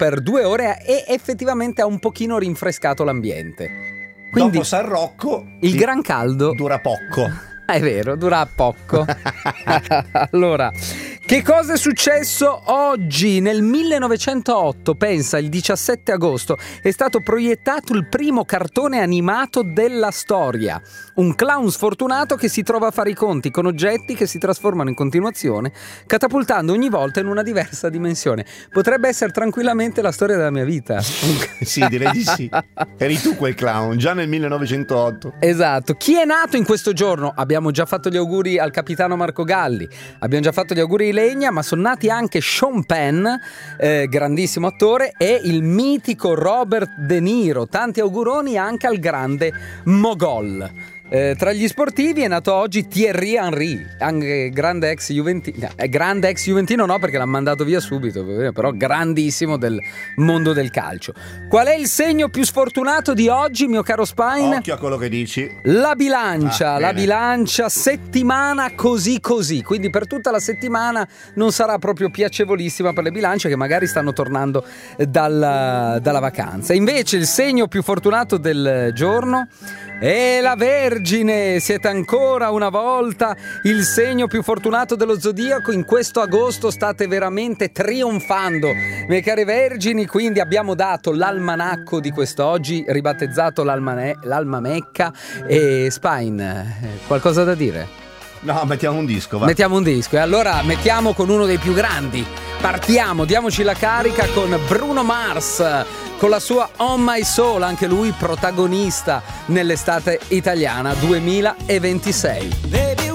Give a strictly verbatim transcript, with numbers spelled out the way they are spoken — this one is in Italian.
per due ore e effettivamente ha un pochino rinfrescato l'ambiente. Quindi dopo San Rocco il gran caldo dura poco. È vero, dura poco. Allora, che cosa è successo oggi? Nel millenovecentootto, pensa, il diciassette agosto, è stato proiettato il primo cartone animato della storia. Un clown sfortunato che si trova a fare i conti con oggetti che si trasformano in continuazione, catapultando ogni volta in una diversa dimensione. Potrebbe essere tranquillamente la storia della mia vita. Sì, direi di sì. Eri tu quel clown, già nel millenovecentootto. Esatto. Chi è nato in questo giorno? Abbiamo già fatto gli auguri al capitano Marco Galli, abbiamo già fatto gli auguri di Legna, ma sono nati anche Sean Penn, eh, grandissimo attore, e il mitico Robert De Niro. Tanti auguroni anche al grande Mogol. Eh, tra gli sportivi è nato oggi Thierry Henry, anche grande ex juventino, eh, grande ex juventino no, perché l'ha mandato via subito, però grandissimo del mondo del calcio. Qual è il segno più sfortunato di oggi, mio caro Spine? Occhio a quello che dici. La bilancia, Ah, la bene. bilancia, settimana così così, quindi per tutta la settimana non sarà proprio piacevolissima per le bilance che magari stanno tornando dalla, dalla vacanza. Invece il segno più fortunato del giorno è la Vergine. Siete ancora una volta il segno più fortunato dello zodiaco. In questo agosto state veramente trionfando, miei cari Vergini. Quindi abbiamo dato l'almanacco di quest'oggi, ribattezzato l'almane- l'almamecca. E Spine, eh, qualcosa da dire? No, mettiamo un disco, va. Mettiamo un disco e allora mettiamo con uno dei più grandi. Partiamo, diamoci la carica con Bruno Mars, con la sua On My Soul, anche lui protagonista nell'estate italiana duemilaventisei.